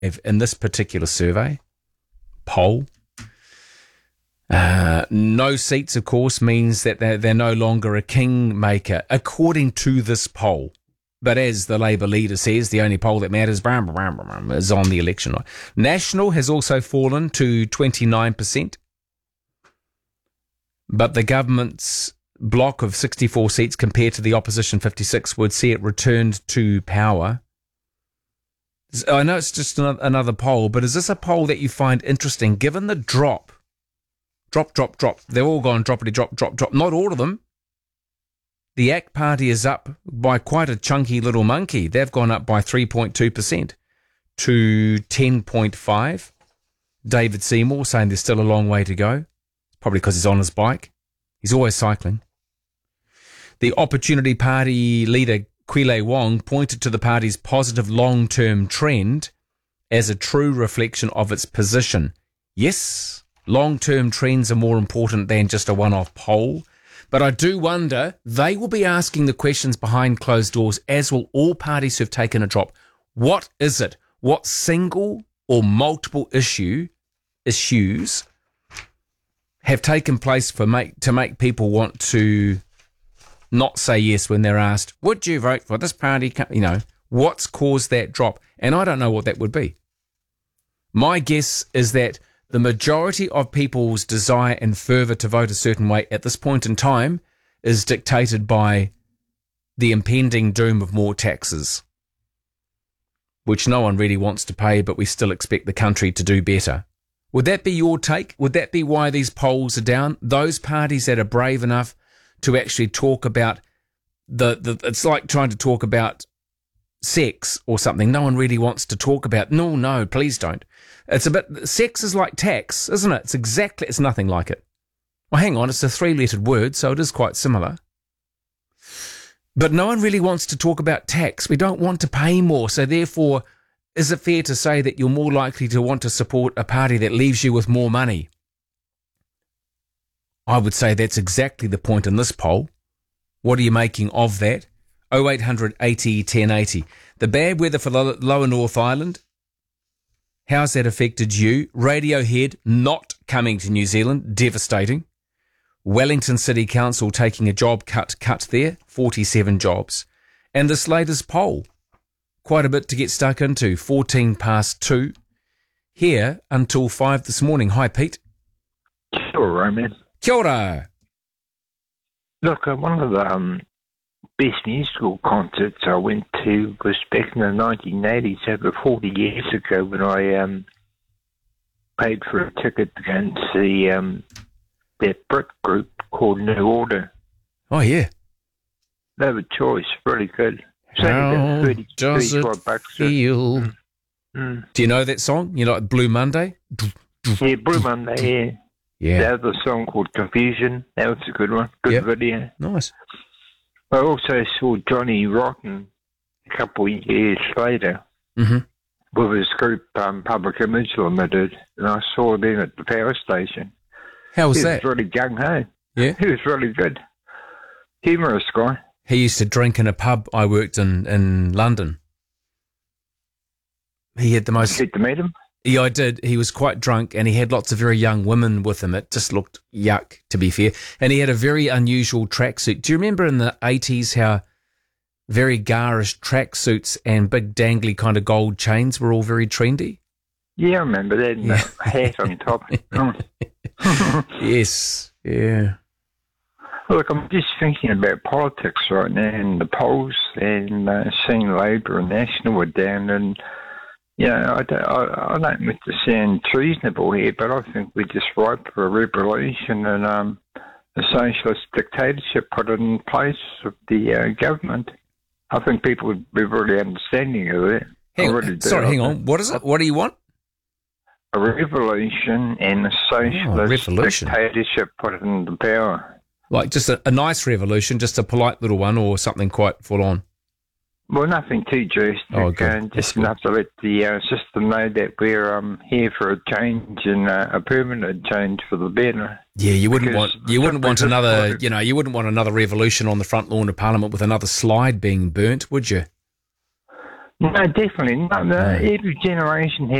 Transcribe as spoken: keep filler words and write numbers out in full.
if in this particular survey, poll, uh, no seats, of course, means that they're, they're no longer a kingmaker, according to this poll. But as the Labour leader says, the only poll that matters is on the election night. National has also fallen to twenty-nine percent. But the government's block of sixty-four seats compared to the opposition fifty-six would see it returned to power. I know it's just another poll, but is this a poll that you find interesting, given the drop? Drop, drop, drop. They've all gone droppity, drop, drop, drop. Not all of them. The A C T Party is up by quite a chunky little monkey. They've gone up by three point two percent to ten point five. David Seymour saying there's still a long way to go. Probably because he's on his bike. He's always cycling. The Opportunity Party leader, Kwile Wong, pointed to the party's positive long-term trend as a true reflection of its position. Yes, long-term trends are more important than just a one-off poll. But I do wonder, they will be asking the questions behind closed doors, as will all parties who've taken a drop. What is it? What single or multiple issue issues have taken place for make to make people want to not say yes when they're asked, would you vote for this party? You know, what's caused that drop? And I don't know what that would be. My guess is that the majority of people's desire and fervour to vote a certain way at this point in time is dictated by the impending doom of more taxes, which no one really wants to pay, but we still expect the country to do better. Would that be your take? Would that be why these polls are down? Those parties that are brave enough to actually talk about the, the it's like trying to talk about sex or something no one really wants to talk about. No, no, please don't. It's a bit, sex is like tax, isn't it? It's exactly, it's nothing like it. Well, hang on, it's a three-lettered word, so it is quite similar. But no one really wants to talk about tax. We don't want to pay more, so therefore, is it fair to say that you're more likely to want to support a party that leaves you with more money? I would say that's exactly the point in this poll. What are you making of that? oh eight hundred eighty ten eighty. The bad weather for the lower North Island, how's that affected you? Radiohead not coming to New Zealand, devastating. Wellington City Council taking a job cut cut there, forty-seven jobs. And this latest poll, quite a bit to get stuck into, fourteen past two. Here until five this morning. Hi, Pete. Kia ora, man. Kia ora. Look, uh, one of the um, best musical concerts I went to was back in the nineteen eighties, over forty years ago, when I um, paid for a ticket to go and see um, that Brit group called New Order. Oh, yeah. They were choice, really good. How thirty, does it bucks feel? Mm. Mm. Do you know that song? You know, like Blue Monday? Yeah, Blue Monday, yeah. Yeah. The other song called Confusion, that was a good one. Good Yep. video. Nice. I also saw Johnny Rotten a couple of years later Mm-hmm. with his group um, Public Image Limited, and I saw them at the power station. How was he that? was really gung-ho. Yeah. He was really good. Humorous guy. He used to drink in a pub I worked in in London. He had the most... Get to meet him? Yeah, I did. He was quite drunk and he had lots of very young women with him. It just looked yuck, to be fair. And he had a very unusual tracksuit. Do you remember in the eighties how very garish tracksuits and big dangly kind of gold chains were all very trendy? Yeah, I remember that. And Yeah. the hat on top. Yes, yeah. Look, I'm just thinking about politics right now and the polls, and uh, seeing Labour and National are down, and you know, I don't, I, I don't mean to sound treasonable here, but I think we're just ripe for a revolution and um, a socialist dictatorship put in place of the uh, government. I think people would be really understanding of it. Hang I on, really do. sorry, I hang think on. What is it? What do you want? A revolution and a socialist revolution. dictatorship put into power. Like just a, a nice revolution, just a polite little one, or something quite full on? Well, nothing too drastic, Oh, good. and That's just good. enough to let the uh, system know that we're um, here for a change and uh, a permanent change for the better. Yeah, you wouldn't Because want you wouldn't want simply just another like- you know you wouldn't want another revolution on the front lawn of Parliament with another slide being burnt, would you? No, definitely. No, no, every generation